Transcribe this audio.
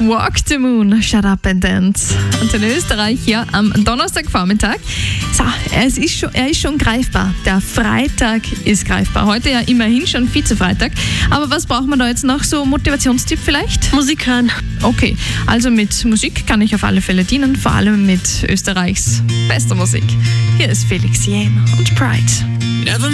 Walk the Moon, Shut Up and Dance. Und in Österreich hier am Donnerstagvormittag. So, er ist schon greifbar. Der Freitag ist greifbar. Heute ja immerhin schon Vize-Freitag. Aber was braucht man da jetzt noch? So Motivationstipp vielleicht? Musik hören. Okay, also mit Musik kann ich auf alle Fälle dienen. Vor allem mit Österreichs bester Musik. Hier ist Felix Jähn und Pride. Never